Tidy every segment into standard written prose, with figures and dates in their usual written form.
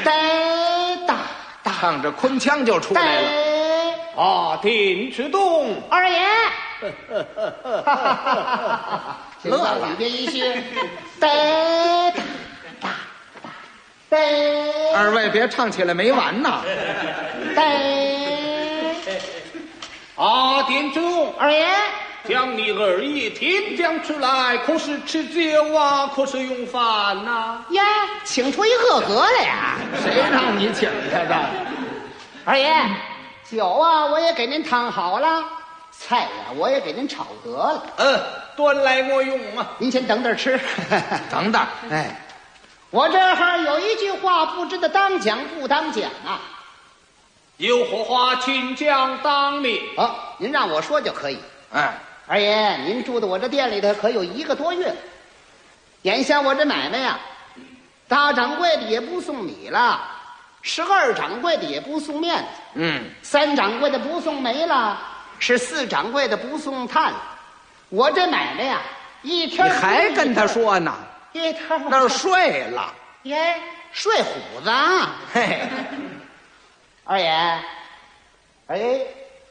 哒哒， 唱着昆腔就出来了。 啊，丁之东， 二爷， 乐了语别一句，哒哒哒哒， 二位别唱起来没完呐！ 哒， 啊，丁之东， 二爷， 将你二爷天降出来，可是吃酒啊，可是用饭呐、 呀，请出一个格来呀！ 谁让你请他的？ 二爷，酒啊我也给您烫好了，菜呀我也给您炒得了， 端来我用啊。 您先等等吃。 等等， 哎，我这儿有一句话，不知道当讲不当讲啊。 有何话请讲当面。 您让我说就可以。 哎， 二爷，您住在我这店里头可有1个多月了，眼下我这买卖呀，大掌柜的也不送米了，12掌柜的也不送面子，3掌柜的不送煤了，14掌柜的不送炭了。我这买卖呀，一天你还跟他说呢？ 一天那儿睡了。 耶，睡虎子啊！ 嘿， 二爷，二爷，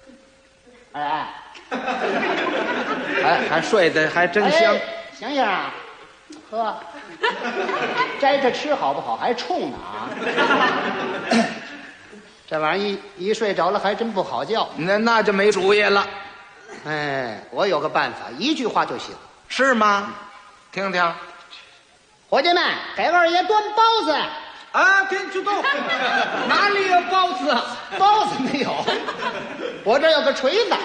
还睡得还真香。 醒醒啊！喝，摘着吃好不好？还冲呢啊！这玩意儿一睡着了还真不好觉。 那就没主意了， 哎，我有个办法，一句话就行。 是吗？听听。 伙计们，给二爷端包子。 啊，丁之东，哪里有包子啊？ 包子没有，我这有个锤子。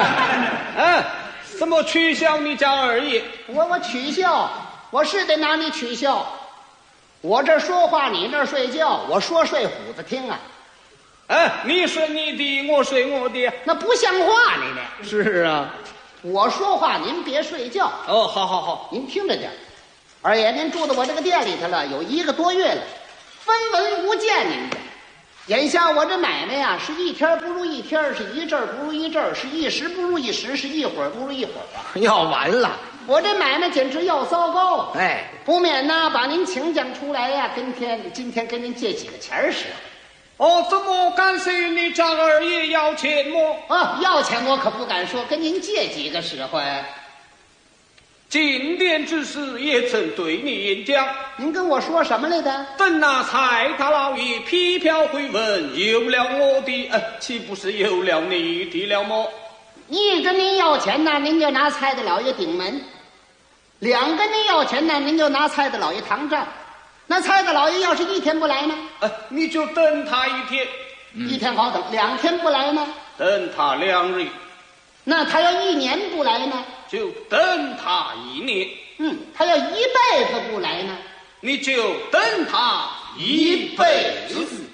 怎么取笑你家二爷？ 我取笑，我是得拿你取笑。我这说话，你那儿睡觉，我说睡虎子听啊。 你睡你的，我睡我的， 那不像话，你这。 是啊， 我说话您别睡觉。 好， 您听着点。二爷，您住到我这个店里头了，有1个多月了，分文无见您的。眼下我这买卖呀，是一天不如一天，是一阵儿不如一阵儿，是一时不如一时，是一会儿不如一会儿啊！ 要完了。 我这买卖简直要糟糕。 哎， 不免呐，把您请讲出来呀，今天跟您借几个钱儿使。 怎么敢随你家二爷要钱么？ 要钱我可不敢说，跟您借几个使唤。 进殿之时也曾对你演讲， 您跟我说什么来的？ 等那蔡大老爷批票回文，有了我的，岂不是有了你的了么？ 一跟您要钱呢，您就拿蔡大老爷顶门；两跟您要钱呢，您就拿蔡大老爷扛账。那蔡大老爷要是1天不来呢？ 你就等他1天 ，1天好等；2天不来呢？ 等他2日。 那他要1年不来呢？ 就等他1年。 他要1辈子不来呢？ 你就等他1辈子。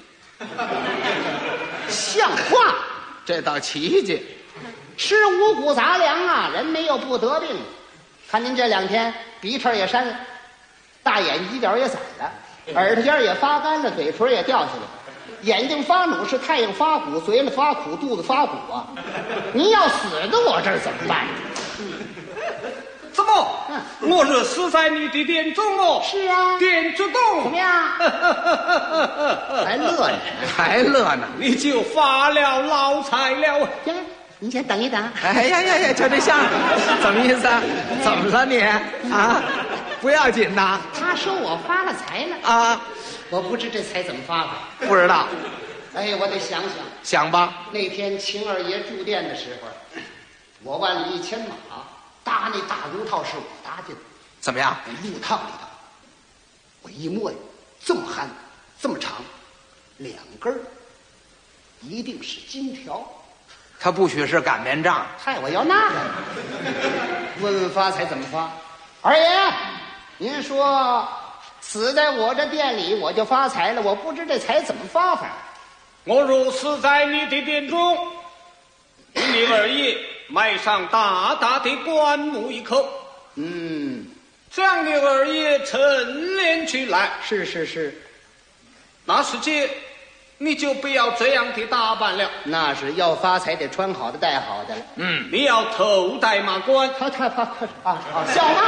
像话！ 这倒奇迹。 吃五谷杂粮啊，人没有不得病的。看您这2天鼻涕也潸了，大眼犄角也散了，耳朵尖也发干了，嘴唇也掉下来了，眼睛发努是太阳发苦，嘴里发苦，肚子发鼓啊！您要死在我这儿怎么办？ 怎么？我是死在你的殿中哦。 是啊， 殿之动怎么样？还乐呢？ 还乐呢？ 你就发了老财了。 行，您先等一等。 哎呀，就这相声，怎么意思啊？怎么了你啊？不要紧呐。 他说我发了财了啊， 我不知这财怎么发的。 不知道。 哎，我得想想。 想吧。 那天秦二爷住店的时候，我万里1000马搭那大炉套是我搭进的。 怎么样？ 那路套里头，我一摸呀，这么憨，这么长，2根儿，一定是金条。 他不许是擀面杖。 嗨，我要那个。问问发财怎么发？二爷，您说死在我这店里我就发财了，我不知这财怎么发法。 我若死在你的殿中，你二爷埋上大大的棺木一口，将你二爷陈列起来。 是， 那时间你就不要这样的打扮了。 那是要发财得穿好的戴好的了。 你要头戴马冠。 小帽子。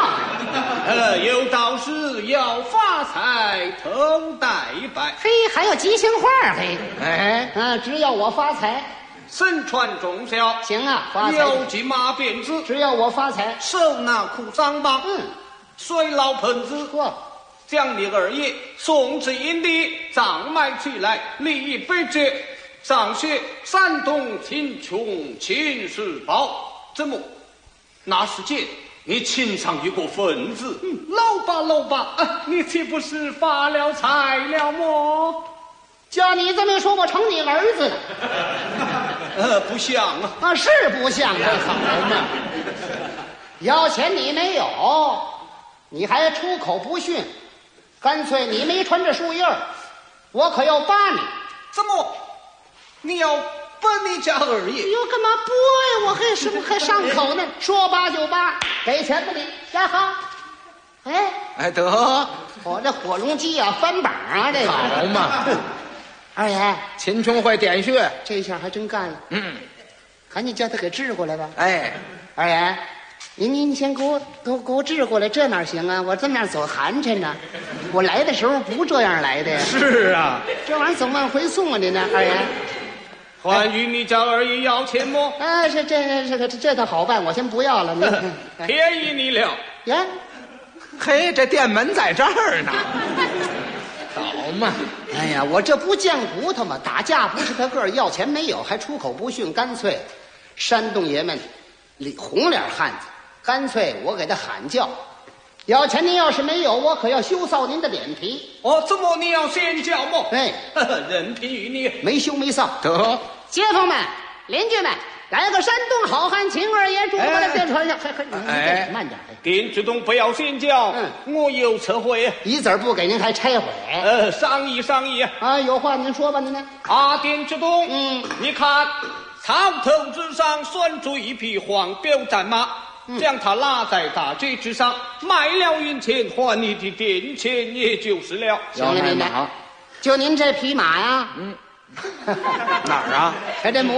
有道是要发财头戴白， 嘿，还有吉祥话，嘿， 哎， 只要我发财， 身穿重孝， 行啊，发财， 有骑马鞭子， 只要我发财， 手拿苦杖棒，水老盆子，将你二爷送至营地，葬埋起来，立碑节，上写山东秦琼秦世宝。怎么？那时间你请上一个分子， 老吧，你岂不是发了财了么？ 叫你这么说，我成你儿子了。 不像啊， 是不像啊，好嘛。要钱你没有，你还出口不逊，干脆你没穿着树叶儿，我可要扒你。 怎么？你要奔你家二爷？ 哟，干嘛剥呀？我还上口呢。说扒就扒，给钱吧你。呀好， 哎得， 我这火龙鸡啊，翻榜啊，这个好嘛。 二爷， 秦琼会点穴， 这下还真干了。赶紧叫他给治过来吧。 哎， 二爷，您先给我治过来，这哪行啊？我这么样走寒碜呢。我来的时候不这样来的呀。 是啊， 这玩意儿怎么往回送啊？您呢，二爷？ 还与你家二爷要钱么？ 这倒好办，我先不要了。 便宜你了。 呀， 嘿，这店门在这儿呢。好嘛！ 哎呀，我这不贱骨头吗？打架不是他个儿，要钱没有，还出口不逊，干脆山东爷们红脸汉子，干脆我给他喊叫。要钱您要是没有，我可要羞臊您的脸皮。 怎么你要先叫么？任凭于你， 没羞没臊。 得， 街坊们、邻居们，来个山东好汉秦二爷，住过来电传上。慢点。 丁志东不要先叫，我有撤回。 一字不给您还拆毁。 商议啊，有话您说吧，您呢？ 丁志东，你看草头之上拴住一匹黄骠战马，将它拉在大街之上，卖了银钱还你的店钱，也就是了。 行了，您呢？就您这匹马呀？ 哪儿啊？ 还这模